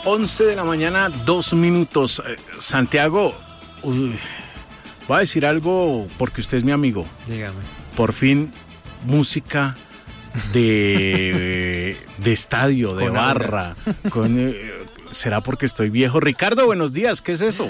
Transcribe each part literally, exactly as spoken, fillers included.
once de la mañana, dos minutos. Eh, Santiago, uy, voy a decir algo porque usted es mi amigo. Dígame. Por fin, música de, de estadio, de con barra. Con, eh, ¿será porque estoy viejo? Ricardo, buenos días, ¿qué es eso?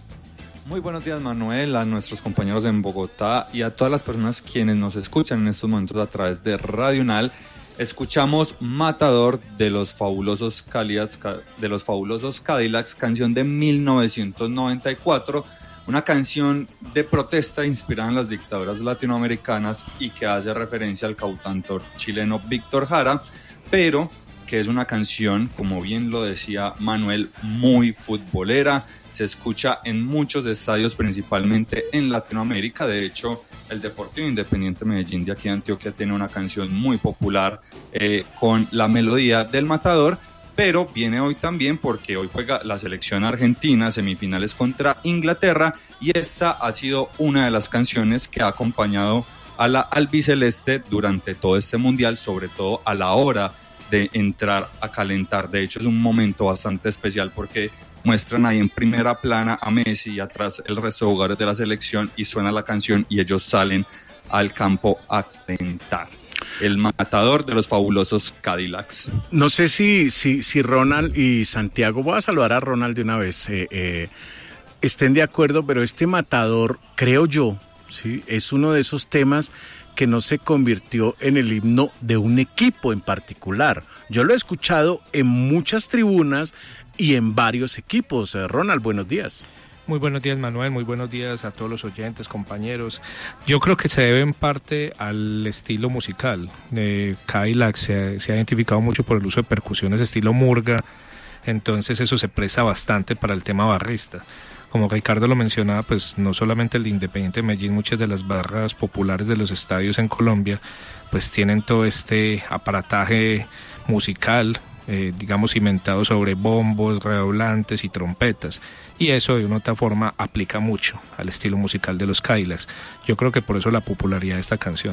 Muy buenos días, Manuel, a nuestros compañeros en Bogotá y a todas las personas quienes nos escuchan en estos momentos a través de Radio Unal. Escuchamos Matador de los fabulosos Cadillacs, de los fabulosos Cadillacs, canción de mil novecientos noventa y cuatro, una canción de protesta inspirada en las dictaduras latinoamericanas y que hace referencia al cantautor chileno Víctor Jara, pero que es una canción, como bien lo decía Manuel, muy futbolera. Se escucha en muchos estadios, principalmente en Latinoamérica. De hecho, el Deportivo Independiente Medellín de aquí de Antioquia tiene una canción muy popular eh, con la melodía del Matador, pero viene hoy también porque hoy juega la selección argentina, semifinales contra Inglaterra, y esta ha sido una de las canciones que ha acompañado a la albiceleste durante todo este mundial, sobre todo a la hora de entrar a calentar. De hecho, es un momento bastante especial porque muestran ahí en primera plana a Messi y atrás el resto de jugadores de la selección y suena la canción y ellos salen al campo a calentar. El Matador de los fabulosos Cadillacs. No sé si, si, si Ronald y Santiago, voy a saludar a Ronald de una vez, eh, eh, estén de acuerdo, pero este Matador, creo yo, ¿sí? Es uno de esos temas que no se convirtió en el himno de un equipo en particular. Yo lo he escuchado en muchas tribunas y en varios equipos. Ronald, buenos días. Muy buenos días, Manuel, muy buenos días a todos los oyentes, compañeros. Yo creo que se debe en parte al estilo musical. Eh, Cadillac se, se ha identificado mucho por el uso de percusiones estilo murga, entonces eso se presta bastante para el tema barrista. Como Ricardo lo mencionaba, pues no solamente el de Independiente Medellín, muchas de las barras populares de los estadios en Colombia pues tienen todo este aparataje musical, eh, digamos cimentado sobre bombos, redoblantes y trompetas, y eso de una u otra forma aplica mucho al estilo musical de los Cadillacs. Yo creo que por eso la popularidad de esta canción.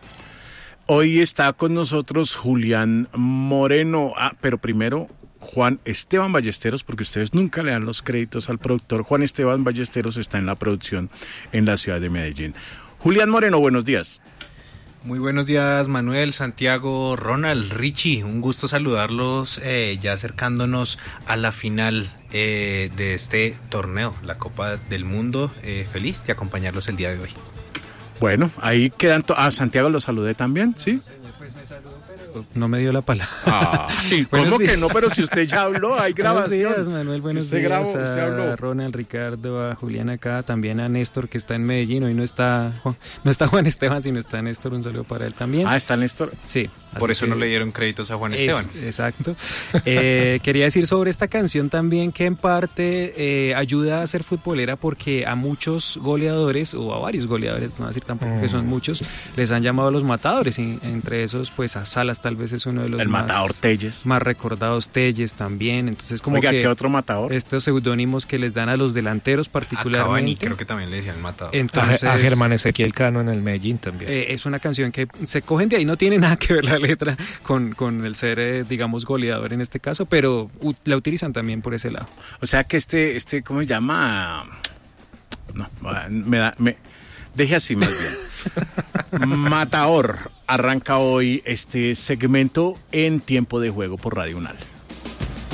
Hoy está con nosotros Julián Moreno, ah, pero primero Juan Esteban Ballesteros, porque ustedes nunca le dan los créditos al productor. Juan Esteban Ballesteros está en la producción en la ciudad de Medellín. Julián Moreno, buenos días. Muy buenos días, Manuel, Santiago, Ronald, Richie, un gusto saludarlos eh, ya acercándonos a la final eh, de este torneo, la Copa del Mundo. Eh, feliz de acompañarlos el día de hoy. Bueno, ahí quedan... To- ah, Santiago lo saludé también, ¿sí? Pues me saludó, pero no me dio la palabra. Ah, ¿cómo que no? Pero si usted ya habló, hay grabación. Buenos días, Manuel, buenos usted días grabó, usted habló. A Ronald, Ricardo, a Julián acá, también a Néstor que está en Medellín. Hoy no está, no está Juan Esteban, sino está Néstor, un saludo para él también. Ah, está Néstor. Sí. Por eso no le dieron créditos a Juan es, Esteban. Exacto. Eh, quería decir sobre esta canción también que en parte eh, ayuda a ser futbolera porque a muchos goleadores, o a varios goleadores, no voy a decir tampoco mm. que son muchos, les han llamado los matadores, y entre esos pues a Salas tal vez es uno de los el más, matador Telles. más recordados, Telles también. Entonces como Oiga, que ¿qué otro matador? Estos seudónimos que les dan a los delanteros particularmente. A Cavani creo que también le decían matador. Entonces, a, a Germán Ezequiel Cano en el Medellín también. Eh, es una canción que se cogen de ahí, no tiene nada que ver la letra con, con el ser, eh, digamos, goleador en este caso, pero u- la utilizan también por ese lado. O sea que este, este ¿cómo se llama? No, me da... Me... Deje así más bien. Matador arranca hoy este segmento en Tiempo de Juego por Radio Unal.